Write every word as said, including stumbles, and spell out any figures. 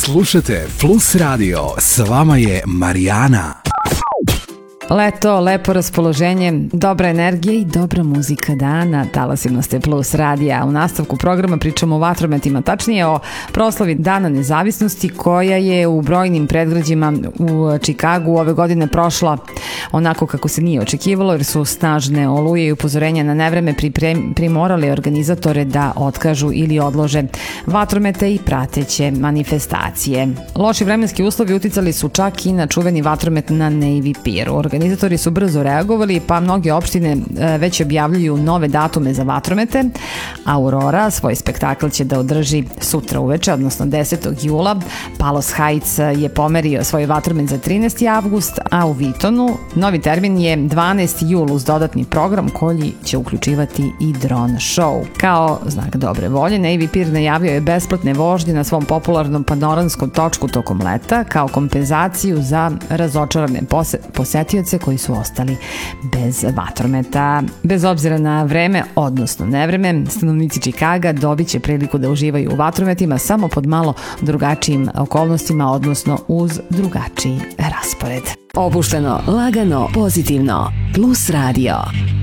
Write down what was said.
Slušate Plus Radio, s vama je Marijana. Leto, lepo raspoloženje, dobra energija i dobra muzika dana. Talasima ste Plus radija. U nastavku programa pričamo o vatrometima, tačnije o proslavi Dana nezavisnosti koja je u brojnim predgrađima u Čikagu ove godine prošla onako kako se nije očekivalo, jer su snažne oluje i upozorenja na nevreme primorali organizatore da otkažu ili odlože vatromete i prateće manifestacije. Loši vremenski uslovi uticali su čak i na čuveni vatromet na Navy Pieru. Organizatori su brzo reagovali, pa mnoge opštine već objavljuju nove datume za vatromete. Aurora svoj spektakl će da održi sutra uveče, odnosno desetog jula. Palos Heights je pomerio svoj vatromet za trinaesti avgust, a u Vitonu novi termin je dvanaesti jul uz dodatni program koji će uključivati i drone show. Kao znak dobre volje, Navy Pier najavio je besplatne vožnje na svom popularnom panoramskom točku tokom leta kao kompenzaciju za razočarane posetioce koji su ostali bez vatrometa. Bez obzira na vreme, odnosno nevreme, stanovnici Čikaga dobit će priliku da uživaju u vatrometima samo pod malo drugačijim okolnostima, odnosno uz drugačiji raspored. Opušteno, lagano, pozitivno. Plus radio.